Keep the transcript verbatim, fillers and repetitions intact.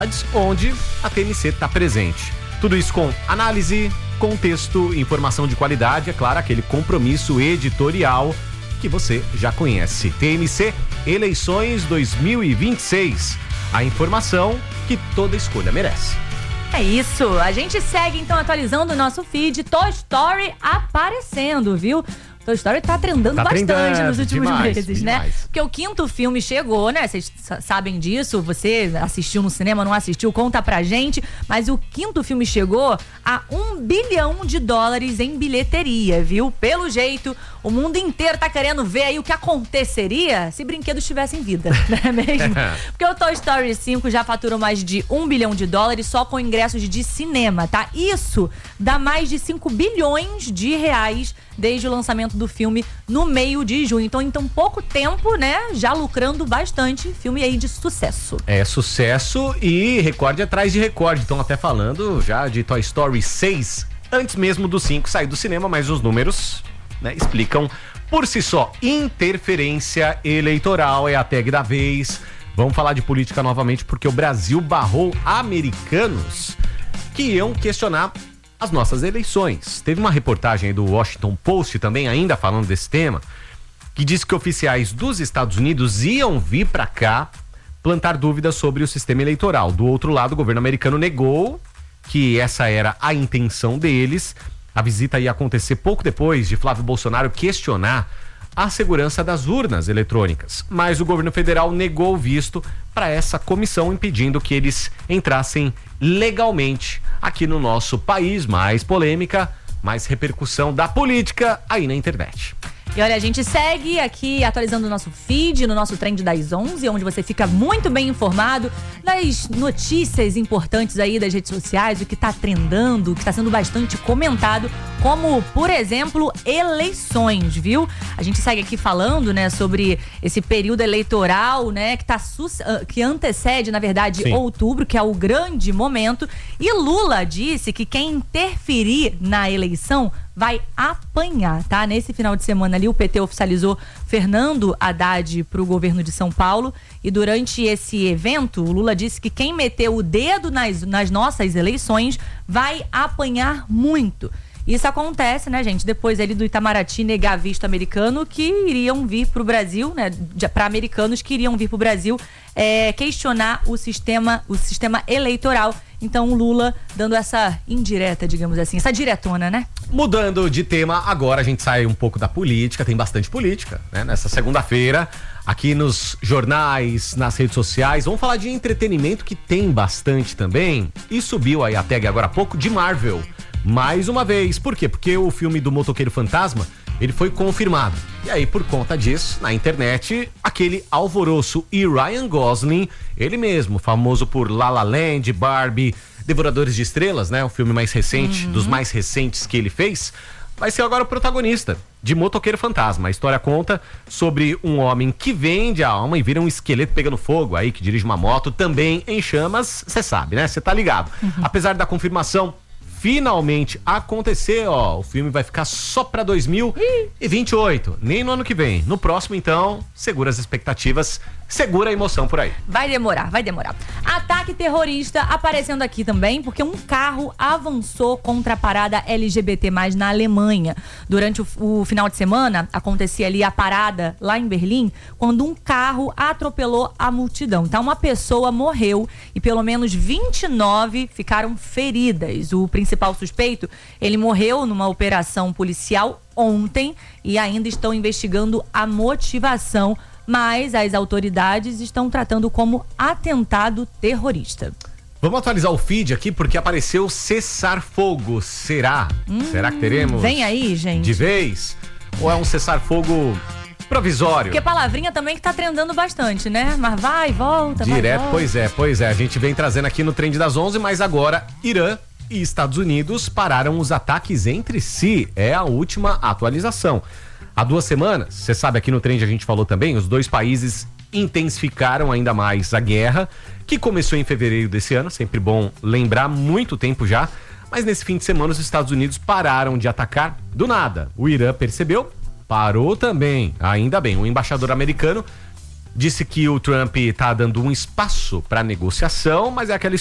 onde a T M C está presente. Tudo isso com análise, contexto, informação de qualidade, é claro, aquele compromisso editorial que você já conhece. T M C Eleições dois mil e vinte e seis. A informação que toda escolha merece. É isso, a gente segue então atualizando o nosso feed. Toy Story aparecendo, viu? Toy Story tá trendando tá bastante trendando, nos últimos demais, meses, demais. né? Porque o quinto filme chegou, né? Vocês sabem disso, você assistiu no cinema, não assistiu, conta pra gente. Mas o quinto filme chegou a um bilhão de dólares em bilheteria, viu? Pelo jeito, o mundo inteiro tá querendo ver aí o que aconteceria se brinquedos tivessem vida, não é mesmo? Porque o Toy Story cinco já faturou mais de um bilhão de dólares só com ingressos de cinema, tá? Isso dá mais de cinco bilhões de reais desde o lançamento do filme no meio de junho. Então, em tão pouco tempo, né, já lucrando bastante, filme aí de sucesso. É sucesso e recorde atrás de recorde. Estão até falando já de Toy Story seis, antes mesmo do cinco sair do cinema, mas os números, né, explicam por si só. Interferência eleitoral é a tag da vez. Vamos falar de política novamente, porque o Brasil barrou americanos que iam questionar as nossas eleições. Teve uma reportagem aí do Washington Post também, ainda falando desse tema, que disse que oficiais dos Estados Unidos iam vir para cá plantar dúvidas sobre o sistema eleitoral. Do outro lado, o governo americano negou que essa era a intenção deles. A visita ia acontecer pouco depois de Flávio Bolsonaro questionar a segurança das urnas eletrônicas. Mas o governo federal negou o visto para essa comissão, impedindo que eles entrassem legalmente aqui no nosso país. Mais polêmica, mais repercussão da política aí na internet. E olha, a gente segue aqui atualizando o nosso feed, no nosso Trend das onze, onde você fica muito bem informado das notícias importantes aí das redes sociais, o que tá trendando, o que tá sendo bastante comentado, como, por exemplo, eleições, viu? A gente segue aqui falando, né, sobre esse período eleitoral, né, que, tá que antecede, na verdade, Sim. outubro, que é o grande momento. E Lula disse que quem interferir na eleição vai apanhar, tá? Nesse final de semana ali, o P T oficializou Fernando Haddad para o governo de São Paulo, e durante esse evento, o Lula disse que quem meter o dedo nas, nas nossas eleições vai apanhar muito. Isso acontece, né, gente, depois ali do Itamaraty negar visto americano que iriam vir pro Brasil, né, para americanos que iriam vir pro Brasil é, questionar o sistema, o sistema eleitoral. Então o Lula dando essa indireta, digamos assim, essa diretona, né? Mudando de tema, agora a gente sai um pouco da política, tem bastante política, né? Nessa segunda-feira, aqui nos jornais, nas redes sociais, vamos falar de entretenimento, que tem bastante também, e subiu aí a tag agora há pouco de Marvel. Mais uma vez, por quê? Porque o filme do Motoqueiro Fantasma, ele foi confirmado. E aí, por conta disso, na internet, aquele alvoroço. E Ryan Gosling, ele mesmo, famoso por La La Land, Barbie, Devoradores de Estrelas, né? O filme mais recente, uhum. dos mais recentes que ele fez, vai ser agora o protagonista de Motoqueiro Fantasma. A história conta sobre um homem que vende a alma e vira um esqueleto pegando fogo, aí que dirige uma moto também em chamas, você sabe, né? Você tá ligado. Uhum. Apesar da confirmação finalmente acontecer, ó, o filme vai ficar só pra dois mil e vinte e oito, nem no ano que vem. No próximo, então, segura as expectativas, segura a emoção por aí. Vai demorar, vai demorar. Ataque terrorista aparecendo aqui também, porque um carro avançou contra a parada L G B T mais, na Alemanha. Durante o, o final de semana, acontecia ali a parada lá em Berlim, quando um carro atropelou a multidão. Então, uma pessoa morreu e pelo menos vinte e nove ficaram feridas. O principal suspeito, ele morreu numa operação policial ontem e ainda estão investigando a motivação, mas as autoridades estão tratando como atentado terrorista. Vamos atualizar o feed aqui, porque apareceu cessar-fogo. Será? Hum, Será que teremos? Vem aí, gente. De vez? Ou é um cessar-fogo provisório? Porque palavrinha também que tá trendando bastante, né? Mas vai, volta, Direto, vai, volta. Pois é, pois é. A gente vem trazendo aqui no Trend das onze, mas agora Irã e Estados Unidos pararam os ataques entre si. É a última atualização. Há duas semanas, você sabe, aqui no Trend a gente falou também, os dois países intensificaram ainda mais a guerra, que começou em fevereiro desse ano, sempre bom lembrar, muito tempo já, mas nesse fim de semana os Estados Unidos pararam de atacar do nada. O Irã percebeu, parou também, ainda bem. O embaixador americano disse que o Trump tá dando um espaço para negociação, mas é aquela